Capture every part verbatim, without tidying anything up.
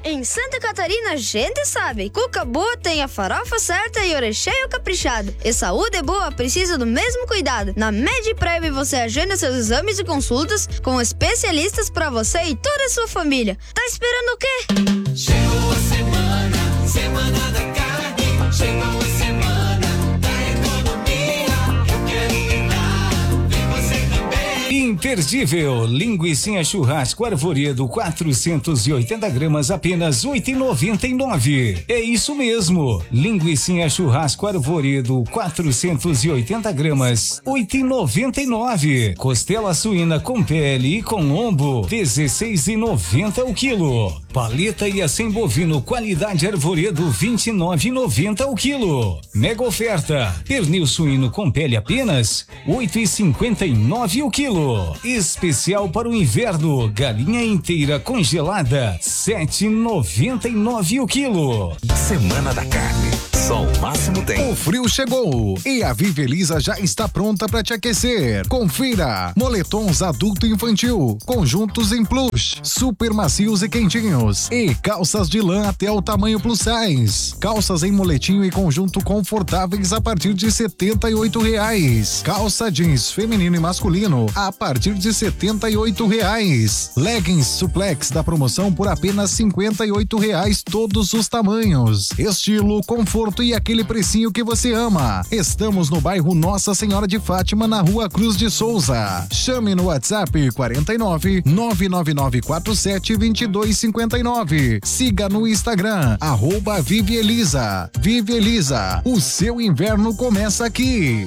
Em Santa Catarina, a gente sabe. Cuca boa tem a farofa certa e o recheio caprichado. E saúde boa precisa do mesmo cuidado. Na MedPrev você agenda seus exames e consultas com especialistas para você e toda a sua família. Tá esperando o quê? Chegou a semana, semana da carne. Chegou a semana da economia. Eu quero ir lá, vem você também. Imperdível, linguicinha churrasco arvoredo quatrocentos e oitenta gramas, apenas oito reais e noventa e nove centavos. É isso mesmo, linguicinha churrasco arvoredo quatrocentos e oitenta gramas, oito reais e noventa e nove centavos. Costela suína com pele e com lombo, dezesseis reais e noventa centavos o quilo. Paleta e acém bovino qualidade arvoredo, vinte e nove reais e noventa centavos o quilo. Mega oferta, pernil suíno com pele apenas oito reais e cinquenta e nove centavos o quilo. Especial para o inverno, galinha inteira congelada, sete reais e noventa e nove centavos o quilo. Semana da Carne, só o máximo tem. O frio chegou e a Vivelisa já está pronta para te aquecer. Confira: moletons adulto e infantil, conjuntos em plush, super macios e quentinhos, e calças de lã até o tamanho plus size. Calças em moletinho e conjunto confortáveis a partir de setenta e oito reais. Calça jeans feminino e masculino a partir de setenta e oito reais. Leggings suplex da promoção por apenas cinquenta e oito reais, todos os tamanhos. Estilo, conforto e aquele precinho que você ama. Estamos no bairro Nossa Senhora de Fátima, na Rua Cruz de Souza. Chame no WhatsApp quarenta e nove, nove nove nove quatro sete, dois dois cinco nove. Siga no Instagram, arroba Vive Elisa. Vive Elisa, o seu inverno começa aqui.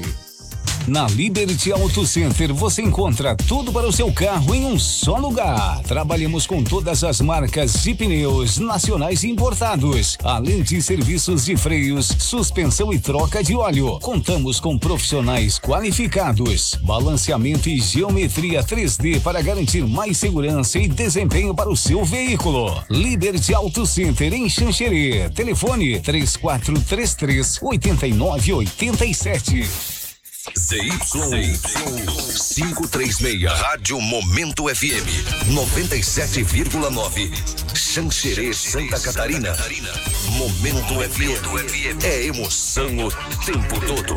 Na Liberty Auto Center você encontra tudo para o seu carro em um só lugar. Trabalhamos com todas as marcas de pneus nacionais e importados, além de serviços de freios, suspensão e troca de óleo. Contamos com profissionais qualificados, balanceamento e geometria três D para garantir mais segurança e desempenho para o seu veículo. Liberty Auto Center em Xanxerê. Telefone três quatro três três, oito nove oito sete. Z Y quinhentos e trinta e seis, Rádio Momento F M noventa e sete vírgula nove, Xanxerê, Santa Catarina. Momento F M é emoção o tempo todo.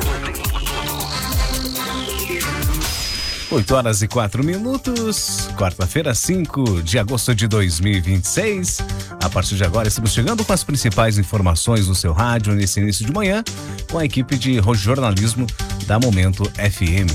oito horas e quatro minutos, quarta-feira, cinco de agosto de dois mil e vinte e seis. A partir de agora estamos chegando com as principais informações do seu rádio nesse início de manhã, com a equipe de jornalismo da Momento F M.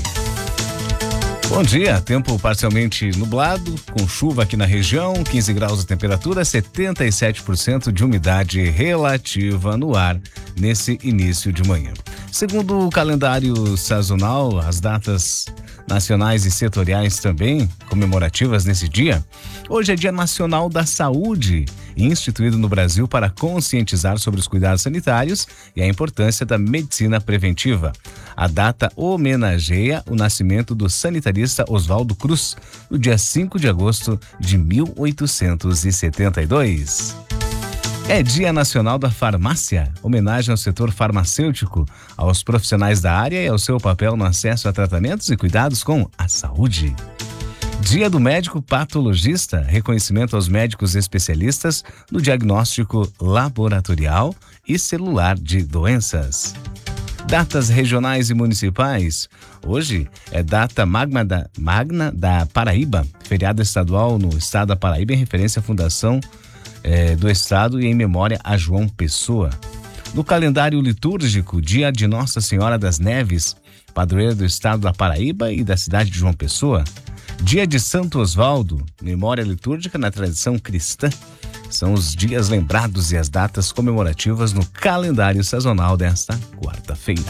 Bom dia, tempo parcialmente nublado, com chuva aqui na região, quinze graus de temperatura, setenta e sete por cento de umidade relativa no ar nesse início de manhã. Segundo o calendário sazonal, as datas nacionais e setoriais também comemorativas nesse dia. Hoje é Dia Nacional da Saúde, instituído no Brasil para conscientizar sobre os cuidados sanitários e a importância da medicina preventiva. A data homenageia o nascimento do sanitarista Oswaldo Cruz, no dia cinco de agosto de mil oitocentos e setenta e dois. É Dia Nacional da Farmácia, homenagem ao setor farmacêutico, aos profissionais da área e ao seu papel no acesso a tratamentos e cuidados com a saúde. Dia do Médico Patologista, reconhecimento aos médicos especialistas no diagnóstico laboratorial e celular de doenças. Datas regionais e municipais. Hoje é data magna da, magna da Paraíba, feriado estadual no estado da Paraíba em referência à fundação É, do Estado e em memória a João Pessoa. No calendário litúrgico, dia de Nossa Senhora das Neves, padroeira do Estado da Paraíba e da cidade de João Pessoa. Dia de Santo Osvaldo, memória litúrgica na tradição cristã. São os dias lembrados e as datas comemorativas no calendário sazonal desta quarta-feira.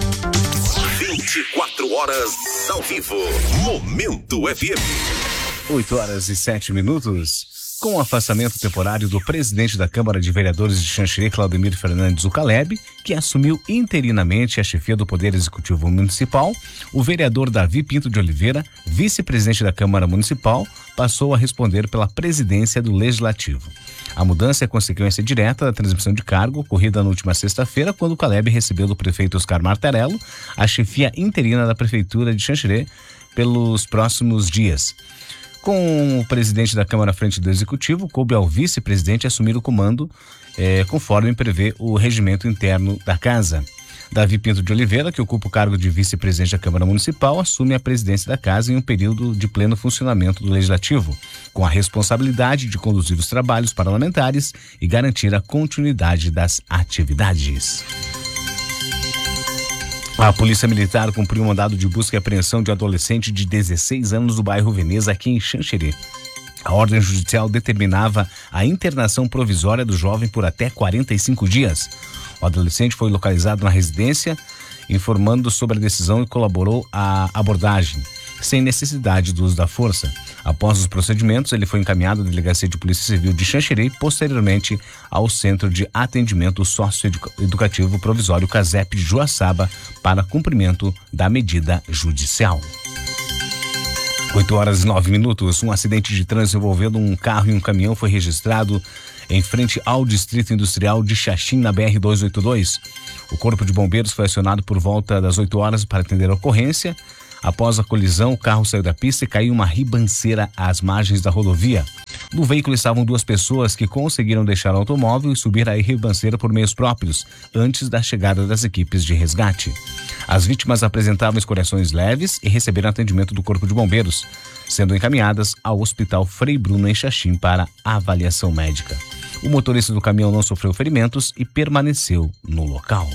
vinte e quatro horas ao vivo. Momento F M. oito horas e sete minutos. Com o afastamento temporário do presidente da Câmara de Vereadores de Xanxerê, Claudemir Fernandes, o Caleb, que assumiu interinamente a chefia do Poder Executivo Municipal, o vereador Davi Pinto de Oliveira, vice-presidente da Câmara Municipal, passou a responder pela presidência do Legislativo. A mudança é consequência direta da transmissão de cargo ocorrida na última sexta-feira, quando o Caleb recebeu do prefeito Oscar Martarello a chefia interina da Prefeitura de Xanxerê pelos próximos dias. Com o presidente da Câmara à frente do Executivo, coube ao vice-presidente assumir o comando, eh, conforme prevê o regimento interno da Casa. Davi Pinto de Oliveira, que ocupa o cargo de vice-presidente da Câmara Municipal, assume a presidência da Casa em um período de pleno funcionamento do Legislativo, com a responsabilidade de conduzir os trabalhos parlamentares e garantir a continuidade das atividades. A Polícia Militar cumpriu um mandado de busca e apreensão de um adolescente de dezesseis anos do bairro Veneza, aqui em Xanxerê. A ordem judicial determinava a internação provisória do jovem por até quarenta e cinco dias. O adolescente foi localizado na residência, informando sobre a decisão e colaborou à abordagem, sem necessidade do uso da força. Após os procedimentos, ele foi encaminhado à Delegacia de Polícia Civil de Xanxerê e, posteriormente, ao Centro de Atendimento Socioeducativo Provisório CASEP de Joaçaba para cumprimento da medida judicial. oito horas e nove minutos. Um acidente de trânsito envolvendo um carro e um caminhão foi registrado em frente ao Distrito Industrial de Xaxim, na B R duzentos e oitenta e dois. O Corpo de Bombeiros foi acionado por volta das oito horas para atender a ocorrência. Após a colisão, o carro saiu da pista e caiu em uma ribanceira às margens da rodovia. No veículo estavam duas pessoas que conseguiram deixar o automóvel e subir a ribanceira por meios próprios, antes da chegada das equipes de resgate. As vítimas apresentavam escoriações leves e receberam atendimento do Corpo de Bombeiros, sendo encaminhadas ao Hospital Frei Bruno, em Xaxim, para avaliação médica. O motorista do caminhão não sofreu ferimentos e permaneceu no local.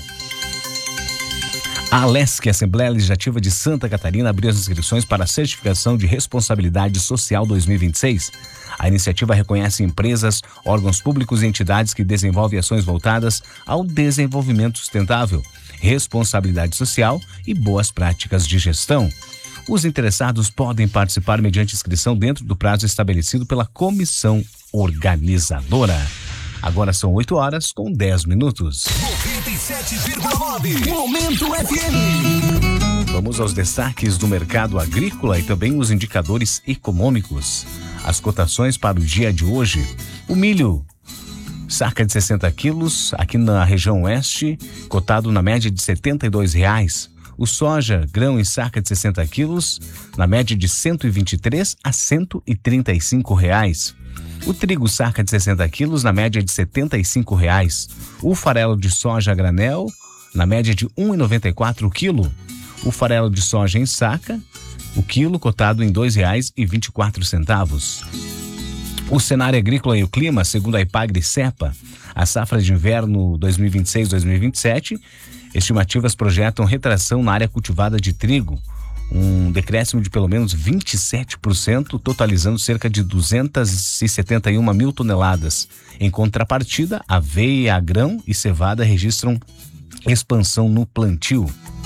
A Alesc, Assembleia Legislativa de Santa Catarina, abriu as inscrições para a Certificação de Responsabilidade Social dois mil e vinte e seis. A iniciativa reconhece empresas, órgãos públicos e entidades que desenvolvem ações voltadas ao desenvolvimento sustentável, responsabilidade social e boas práticas de gestão. Os interessados podem participar mediante inscrição dentro do prazo estabelecido pela comissão organizadora. Agora são oito horas com dez minutos. noventa e sete vírgula nove Momento F M. Vamos aos destaques do mercado agrícola e também os indicadores econômicos. As cotações para o dia de hoje. O milho, saca de sessenta quilos, aqui na região oeste, cotado na média de setenta e dois reais. O soja, grão em saca de sessenta quilos, na média de cento e vinte e três a cento e trinta e cinco reais. O trigo saca de sessenta quilos, na média de setenta e cinco reais. O farelo de soja a granel, na média de um real e noventa e quatro o quilo. O farelo de soja em saca, o quilo cotado em dois reais e vinte e quatro centavos. O cenário agrícola e o clima, segundo a Ipagre-Cepa, a safra de inverno dois mil e vinte e seis dois mil e vinte e sete, estimativas projetam retração na área cultivada de trigo, um decréscimo de pelo menos vinte e sete por cento, totalizando cerca de duzentas e setenta e uma mil toneladas. Em contrapartida, aveia, grão e cevada registram expansão no plantio.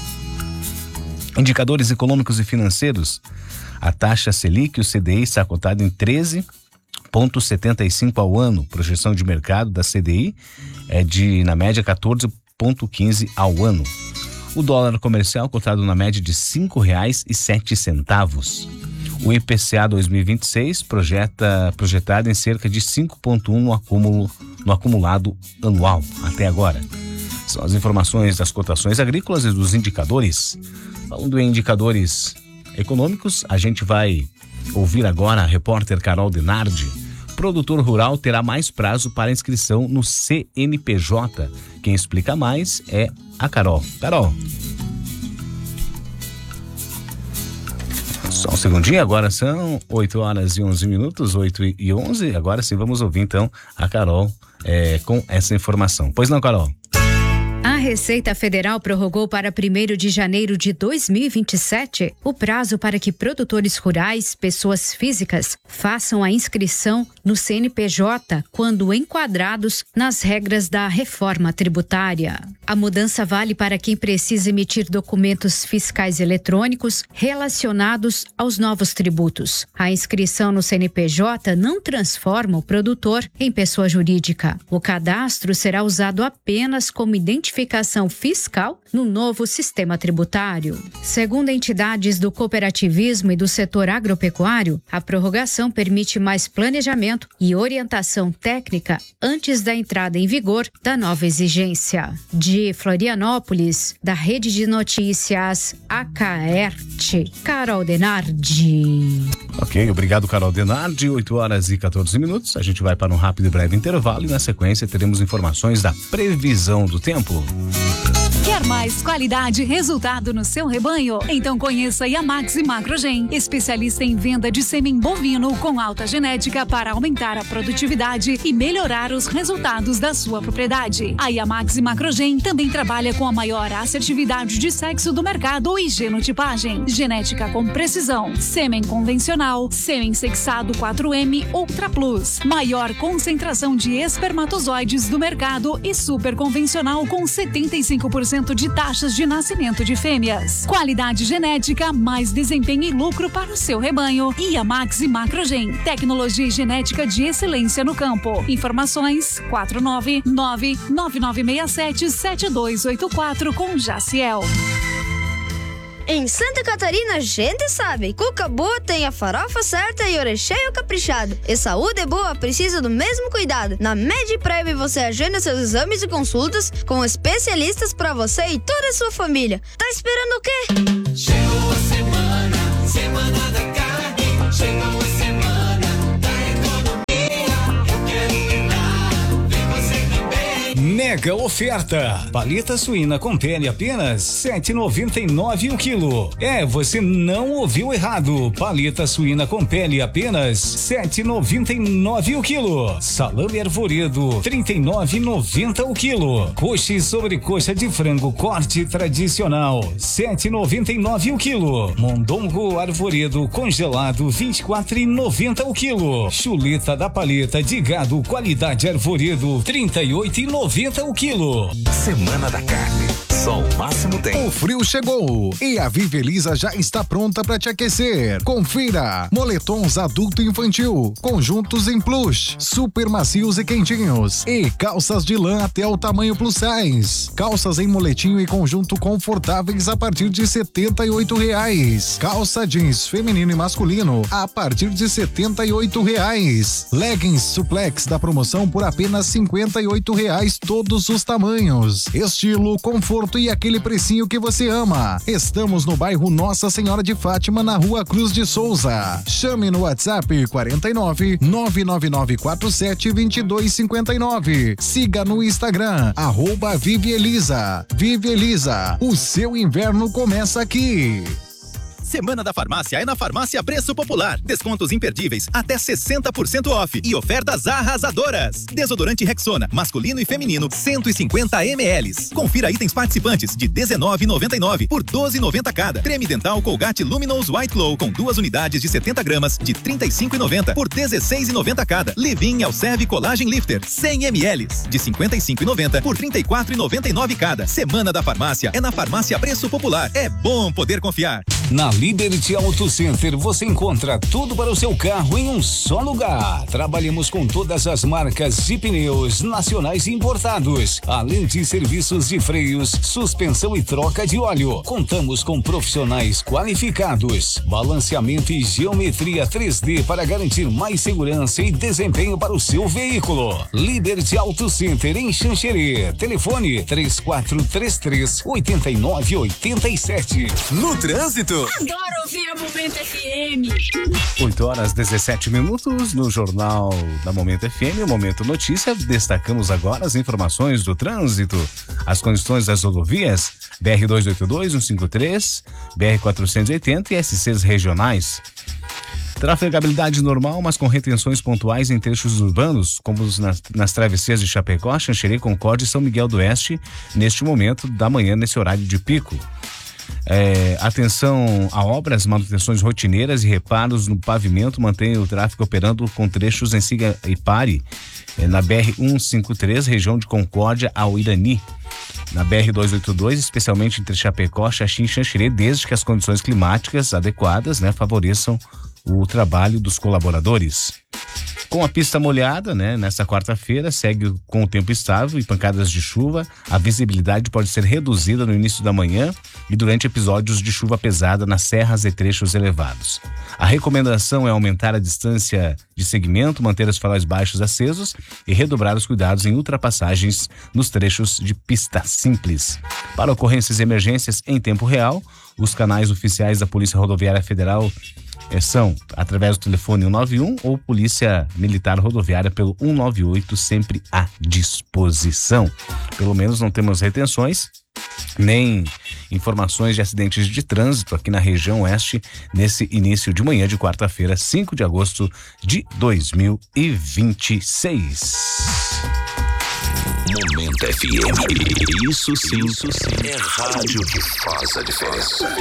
Indicadores econômicos e financeiros. A taxa Selic, o C D I, está cotado em treze vírgula setenta e cinco ao ano. Projeção de mercado da C D I é de, na média, quatorze vírgula quinze ao ano. O dólar comercial cotado na média de cinco reais e sete centavos. O I P C A dois mil e vinte e seis projeta, projetado em cerca de cinco vírgula um no, acúmulo, no acumulado anual até agora. São as informações das cotações agrícolas e dos indicadores. Falando em indicadores econômicos, a gente vai ouvir agora a repórter Carol Denardi. Produtor rural terá mais prazo para inscrição no C N P J. Quem explica mais é a Carol. Carol. Só um segundinho, agora são oito horas e onze minutos, oito e onze. Agora sim vamos ouvir então a Carol é, com essa informação. Pois não, Carol? A Receita Federal prorrogou para primeiro de janeiro de dois mil e vinte e sete o prazo para que produtores rurais, pessoas físicas, façam a inscrição no C N P J quando enquadrados nas regras da reforma tributária. A mudança vale para quem precisa emitir documentos fiscais eletrônicos relacionados aos novos tributos. A inscrição no C N P J não transforma o produtor em pessoa jurídica. O cadastro será usado apenas como identificação simplificação fiscal no novo sistema tributário. Segundo entidades do cooperativismo e do setor agropecuário, a prorrogação permite mais planejamento e orientação técnica antes da entrada em vigor da nova exigência. De Florianópolis, da Rede de Notícias Acaerte, Carol Denardi. Ok, obrigado, Carol Denardi. oito horas e quatorze minutos. A gente vai para um rápido e breve intervalo e na sequência teremos informações da previsão do tempo. Quer mais qualidade e resultado no seu rebanho? Então conheça a Yamax Macrogen, especialista em venda de sêmen bovino com alta genética para aumentar a produtividade e melhorar os resultados da sua propriedade. A Yamax Macrogen também trabalha com a maior assertividade de sexo do mercado e genotipagem, genética com precisão, sêmen convencional, sêmen sexado quatro M Ultra Plus, maior concentração de espermatozoides do mercado e super convencional com setenta e cinco por cento de taxas de nascimento de fêmeas. Qualidade genética, mais desempenho e lucro para o seu rebanho. Yamax Macrogen, tecnologia e genética de excelência no campo. Informações quatro nove nove nove nove seis sete sete dois oito quatro com Jaciel. Em Santa Catarina, a gente sabe. Cuca boa tem a farofa certa e orecheio caprichado. E saúde boa precisa do mesmo cuidado. Na MedPrev você agenda seus exames e consultas com especialistas para você e toda a sua família. Tá esperando o quê? Chegou a semana, semana da carne. Chegou a semana da economia. Eu quero ir lá, vem você também. Mega oferta. Paleta suína com pele apenas sete reais e noventa e nove centavos o quilo. É, você não ouviu errado. Paleta suína com pele apenas sete reais e noventa e nove centavos o quilo. Salame arvoredo trinta e nove reais e noventa centavos o quilo. Coxa e sobrecoxa de frango corte tradicional sete reais e noventa e nove centavos o quilo. Mondongo arvoredo congelado vinte e quatro reais e noventa centavos o quilo. Chuleta da paleta de gado qualidade arvoredo trinta e oito reais e noventa centavos o quilo. Semana da Carne. Só o máximo tem. O frio chegou e a Vivelisa já está pronta para te aquecer. Confira: moletons adulto e infantil, conjuntos em plush, super macios e quentinhos e calças de lã até o tamanho plus size. Calças em moletinho e conjunto confortáveis a partir de setenta e oito reais. Calça jeans feminino e masculino a partir de setenta e oito reais. Leggings suplex da promoção por apenas cinquenta e oito reais, todos os tamanhos. Estilo, conforto e aquele precinho que você ama. Estamos no bairro Nossa Senhora de Fátima, na Rua Cruz de Souza. Chame no WhatsApp quarenta e nove, nove nove nove quatro sete, dois dois cinco nove. Siga no Instagram, arroba Vive Elisa. Vive Elisa, o seu inverno começa aqui. Semana da Farmácia é na Farmácia Preço Popular. Descontos imperdíveis, até sessenta por cento off e ofertas arrasadoras. Desodorante Rexona, masculino e feminino, cento e cinquenta mililitros. Confira itens participantes de dezenove reais e noventa e nove centavos por doze reais e noventa centavos cada. Creme dental Colgate Luminous White Glow com duas unidades de setenta gramas de trinta e cinco reais e noventa centavos por dezesseis reais e noventa centavos cada. Levin Alceve Collagen Lifter cem mililitros de cinquenta e cinco reais e noventa centavos por trinta e quatro reais e noventa e nove centavos cada. Semana da Farmácia é na Farmácia Preço Popular. É bom poder confiar. Na Liberty Auto Center você encontra tudo para o seu carro em um só lugar. Trabalhamos com todas as marcas de pneus nacionais e importados, além de serviços de freios, suspensão e troca de óleo. Contamos com profissionais qualificados, balanceamento e geometria três D para garantir mais segurança e desempenho para o seu veículo. Liberty Auto Center em Xanxerê. Telefone três quatro três três, oito nove oito sete. No trânsito. Adoro ouvir a Momento F M. oito horas e dezessete minutos no Jornal da Momento F M, o Momento Notícia. Destacamos agora as informações do trânsito, as condições das rodovias B R duzentos e oitenta e dois, cento e cinquenta e três, B R quatrocentos e oitenta e S Cs regionais. Trafegabilidade normal, mas com retenções pontuais em trechos urbanos, como nas, nas travessias de Chapecó, Xanxerê, Concórdia e São Miguel do Oeste, neste momento da manhã, nesse horário de pico. É, atenção a obras, manutenções rotineiras e reparos no pavimento mantém o tráfego operando com trechos em Siga e Pare, é, na B R cento e cinquenta e três, região de Concórdia ao Irani. Na B R duzentos e oitenta e dois, especialmente entre Chapecó, Xaxim e Xanxerê, desde que as condições climáticas adequadas, né, favoreçam o trabalho dos colaboradores. Com a pista molhada, né, nessa quarta-feira, segue com o tempo estável e pancadas de chuva. A visibilidade pode ser reduzida no início da manhã e durante episódios de chuva pesada nas serras e trechos elevados. A recomendação é aumentar a distância de segmento, manter os faróis baixos acesos e redobrar os cuidados em ultrapassagens nos trechos de pista simples. Para ocorrências e emergências em tempo real, os canais oficiais da Polícia Rodoviária Federal são através do telefone um nove um ou Polícia Militar Rodoviária pelo um nove oito, sempre à disposição. Pelo menos não temos retenções nem informações de acidentes de trânsito aqui na região oeste nesse início de manhã de quarta-feira, cinco de agosto de dois mil e vinte e seis. Momento F M. Isso sim, isso sim. É rádio que faz a diferença.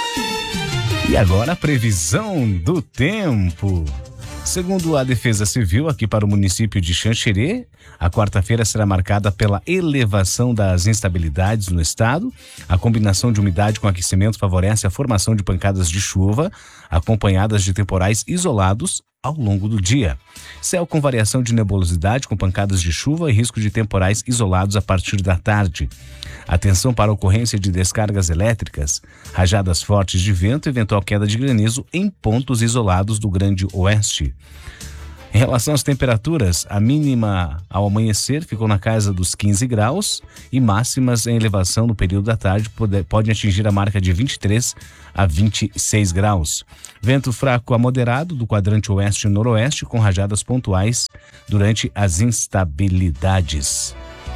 E agora a previsão do tempo. Segundo a Defesa Civil, aqui para o município de Xanxerê, a quarta-feira será marcada pela elevação das instabilidades no estado. A combinação de umidade com aquecimento favorece a formação de pancadas de chuva, acompanhadas de temporais isolados ao longo do dia. Céu com variação de nebulosidade, com pancadas de chuva e risco de temporais isolados a partir da tarde. Atenção para a ocorrência de descargas elétricas, rajadas fortes de vento e eventual queda de granizo em pontos isolados do Grande Oeste. Em relação às temperaturas, a mínima ao amanhecer ficou na casa dos quinze graus e máximas em elevação no período da tarde pode, podem atingir a marca de vinte e três a vinte e seis graus. Vento fraco a moderado do quadrante oeste e noroeste com rajadas pontuais durante as instabilidades.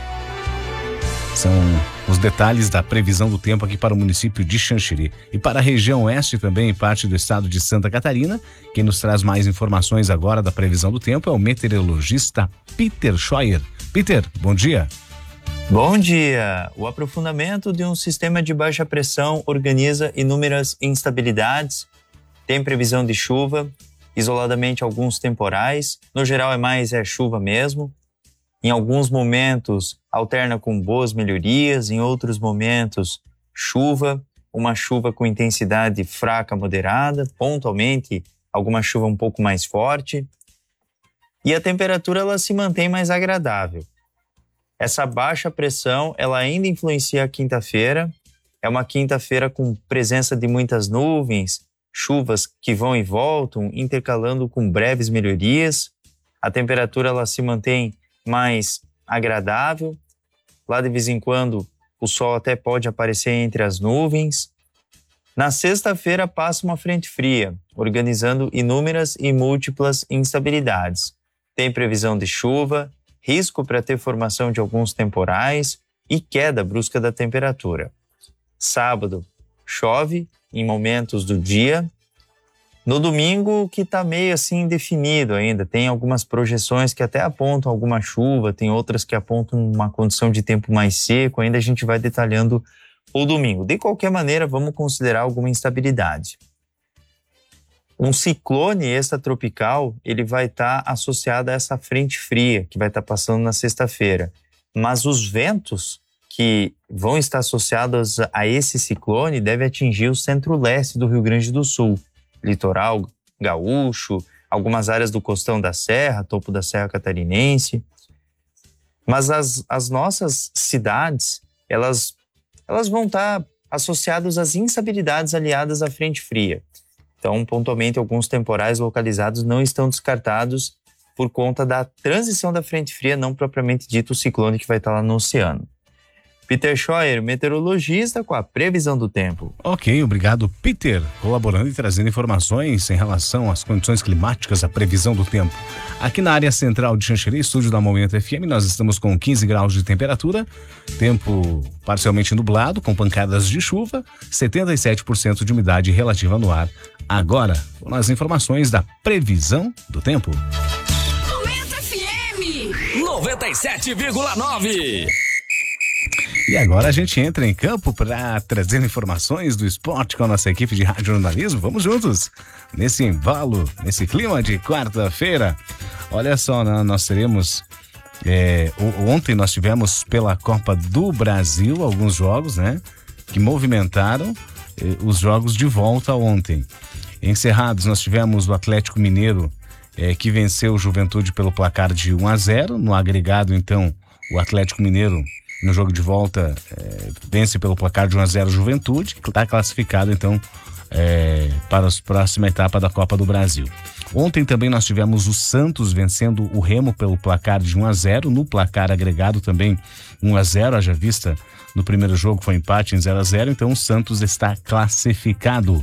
São os detalhes da previsão do tempo aqui para o município de Xanxerê. E para a região oeste também, parte do estado de Santa Catarina, quem nos traz mais informações agora da previsão do tempo é o meteorologista Peter Scheuer. Peter, bom dia. Bom dia! O aprofundamento de um sistema de baixa pressão organiza inúmeras instabilidades, tem previsão de chuva, isoladamente alguns temporais, no geral é mais é chuva mesmo. Em alguns momentos alterna com boas melhorias, em outros momentos chuva, uma chuva com intensidade fraca moderada, pontualmente alguma chuva um pouco mais forte. E a temperatura ela se mantém mais agradável. Essa baixa pressão ela ainda influencia a quinta-feira. É uma quinta-feira com presença de muitas nuvens, chuvas que vão e voltam, intercalando com breves melhorias. A temperatura ela se mantém mais agradável. Lá de vez em quando o sol até pode aparecer entre as nuvens. Na sexta-feira passa uma frente fria, organizando inúmeras e múltiplas instabilidades. Tem previsão de chuva, risco para ter formação de alguns temporais e queda brusca da temperatura. Sábado chove em momentos do dia. No domingo, que está meio assim indefinido ainda, tem algumas projeções que até apontam alguma chuva, tem outras que apontam uma condição de tempo mais seco, ainda a gente vai detalhando o domingo. De qualquer maneira, vamos considerar alguma instabilidade. Um ciclone extratropical, ele vai estar tá associado a essa frente fria que vai estar tá passando na sexta-feira, mas os ventos que vão estar associados a esse ciclone devem atingir o centro-leste do Rio Grande do Sul, litoral gaúcho, algumas áreas do costão da serra, topo da serra catarinense. Mas as, as nossas cidades, elas, elas vão estar associadas às instabilidades aliadas à frente fria. Então, pontualmente, alguns temporais localizados não estão descartados por conta da transição da frente fria, não propriamente dito o ciclone que vai estar lá no oceano. Peter Scheuer, meteorologista, com a previsão do tempo. Ok, obrigado, Peter, colaborando e trazendo informações em relação às condições climáticas, a previsão do tempo. Aqui na área central de Xanxerê, estúdio da Momento F M, nós estamos com quinze graus de temperatura, tempo parcialmente nublado, com pancadas de chuva, setenta e sete por cento de umidade relativa no ar. Agora, com as informações da previsão do tempo. Momento F M noventa e sete vírgula nove. E agora a gente entra em campo para trazer informações do esporte com a nossa equipe de rádio jornalismo. Vamos juntos nesse embalo, nesse clima de quarta-feira. Olha só, né? Nós teremos é, ontem nós tivemos pela Copa do Brasil alguns jogos, né, que movimentaram eh, os jogos de volta ontem. Encerrados, nós tivemos o Atlético Mineiro é, que venceu o Juventude pelo placar de um a zero. No agregado, então, o Atlético Mineiro, no jogo de volta, é, vence pelo placar de um a zero o Juventude, que está classificado, então, é, para a próxima etapa da Copa do Brasil. Ontem também nós tivemos o Santos vencendo o Remo pelo placar de um a zero, no placar agregado também um a zero, haja vista no primeiro jogo foi empate em zero a zero, então o Santos está classificado.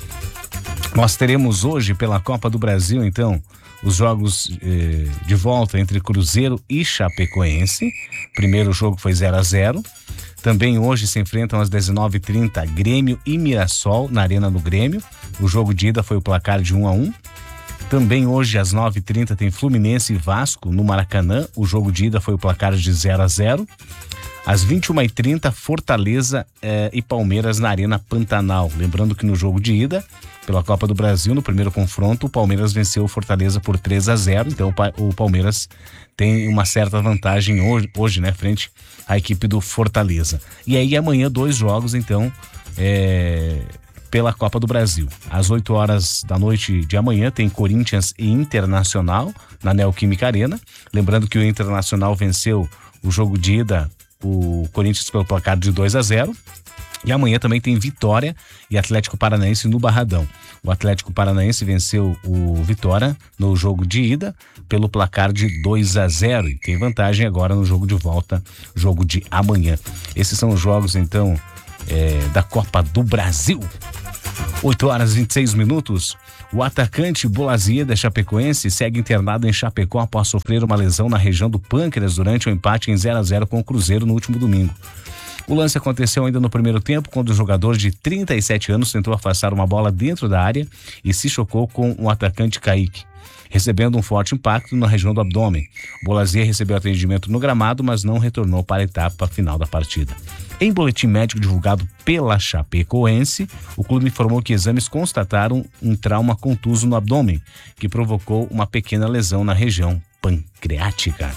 Nós teremos hoje pela Copa do Brasil, então, os jogos eh, de volta entre Cruzeiro e Chapecoense. Primeiro jogo foi zero a zero. Também hoje se enfrentam às dezenove e trinta Grêmio e Mirassol na Arena do Grêmio. O jogo de ida foi o placar de um a um. Também hoje às nove e trinta tem Fluminense e Vasco no Maracanã. O jogo de ida foi o placar de zero a zero. Às vinte e uma e trinta, Fortaleza eh, e Palmeiras na Arena Pantanal. Lembrando que no jogo de ida, pela Copa do Brasil, no primeiro confronto, o Palmeiras venceu o Fortaleza por três a zero. Então o, pa- o Palmeiras tem uma certa vantagem hoje, hoje, né, frente à equipe do Fortaleza. E aí amanhã dois jogos, então, é, pela Copa do Brasil. Às oito horas da noite de amanhã tem Corinthians e Internacional na Neoquímica Arena. Lembrando que o Internacional venceu o jogo de ida, o Corinthians pelo placar de dois a zero. E amanhã também tem Vitória e Atlético Paranaense no Barradão. O Atlético Paranaense venceu o Vitória no jogo de ida pelo placar de dois a zero e tem vantagem agora no jogo de volta, jogo de amanhã. Esses são os jogos, então, é, da Copa do Brasil. oito horas e vinte e seis minutos. O atacante Bolasie da Chapecoense segue internado em Chapecó após sofrer uma lesão na região do pâncreas durante o empate em zero a zero com o Cruzeiro no último domingo. O lance aconteceu ainda no primeiro tempo, quando o jogador de trinta e sete anos tentou afastar uma bola dentro da área e se chocou com o atacante Kaique, recebendo um forte impacto na região do abdômen. Bolasie recebeu atendimento no gramado, mas não retornou para a etapa final da partida. Em boletim médico divulgado pela Chapecoense, o clube informou que exames constataram um trauma contuso no abdômen, que provocou uma pequena lesão na região pancreática.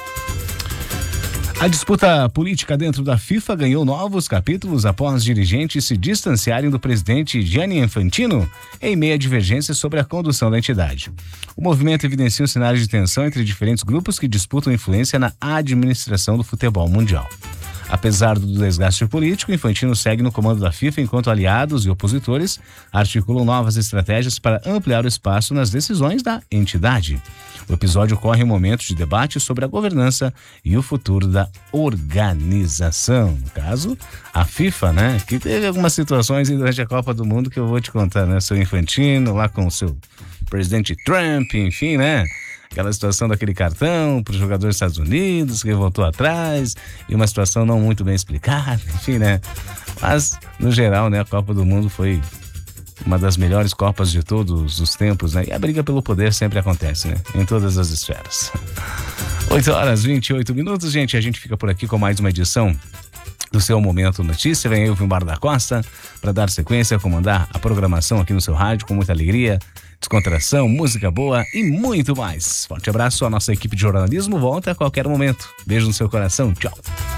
A disputa política dentro da FIFA ganhou novos capítulos após dirigentes se distanciarem do presidente Gianni Infantino em meio a divergências sobre a condução da entidade. O movimento evidencia um cenário de tensão entre diferentes grupos que disputam influência na administração do futebol mundial. Apesar do desgaste político, Infantino segue no comando da FIFA enquanto aliados e opositores articulam novas estratégias para ampliar o espaço nas decisões da entidade. O episódio ocorre em momentos de debate sobre a governança e o futuro da organização. No caso, a FIFA, né? Que teve algumas situações durante a Copa do Mundo que eu vou te contar, né? Seu Infantino lá com o seu presidente Trump, enfim, né? Aquela situação daquele cartão para o jogador dos Estados Unidos que voltou atrás e uma situação não muito bem explicada, enfim, né? Mas, no geral, né? A Copa do Mundo foi uma das melhores Copas de todos os tempos, né? E a briga pelo poder sempre acontece, né? Em todas as esferas. oito horas e vinte e oito minutos, gente. A gente fica por aqui com mais uma edição do seu Momento Notícia. Vem aí o Vilmar da Costa para dar sequência, comandar a programação aqui no seu rádio com muita alegria, descontração, música boa e muito mais. Forte abraço, a nossa equipe de jornalismo volta a qualquer momento. Beijo no seu coração, tchau.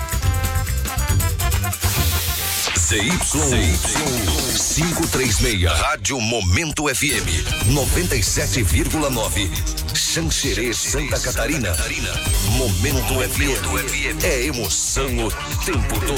C Y quinhentos e trinta e seis, Rádio Momento F M noventa e sete vírgula nove, Xanxerê, Santa Catarina. Momento F M é emoção o tempo todo.